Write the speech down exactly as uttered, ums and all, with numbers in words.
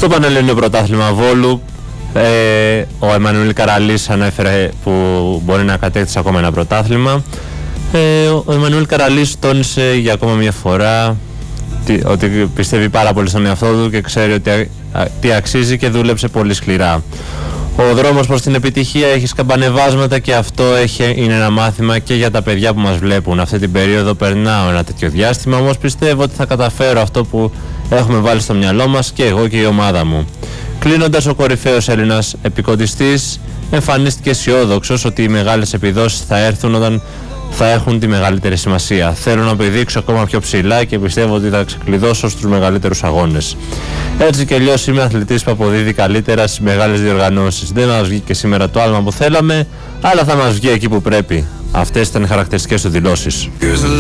Στο Πανελλήνιο Πρωτάθλημα Βόλου, ε, ο Εμμανουήλ Καραλής ανέφερε που μπορεί να κατέκτησε ακόμα ένα πρωτάθλημα. Ε, ο Εμμανουήλ Καραλής τόνισε για ακόμα μια φορά τι, ότι πιστεύει πάρα πολύ στον εαυτό του και ξέρει ότι α, α, τι αξίζει και δούλεψε πολύ σκληρά. Ο δρόμος προς την επιτυχία έχει σκαμπανεβάσματα και αυτό έχει, είναι ένα μάθημα και για τα παιδιά που μας βλέπουν. Αυτή την περίοδο περνάω ένα τέτοιο διάστημα, όμως πιστεύω ότι θα καταφέρω αυτό που έχουμε βάλει στο μυαλό μας και εγώ και η ομάδα μου. Κλείνοντας, ο κορυφαίος Έλληνας επικοντιστής εμφανίστηκε αισιόδοξος ότι οι μεγάλες επιδόσεις θα έρθουν όταν θα έχουν τη μεγαλύτερη σημασία. Θέλω να επιδείξω ακόμα πιο ψηλά και πιστεύω ότι θα ξεκλειδώσω στους μεγαλύτερους αγώνες. Έτσι κι αλλιώς είμαι αθλητής που αποδίδει καλύτερα στις μεγάλες διοργανώσεις. Δεν μας βγήκε σήμερα το άλμα που θέλαμε, αλλά θα μας βγει εκεί που πρέπει. Αυτές ήταν οι χαρακτηριστικές του δηλώσεις.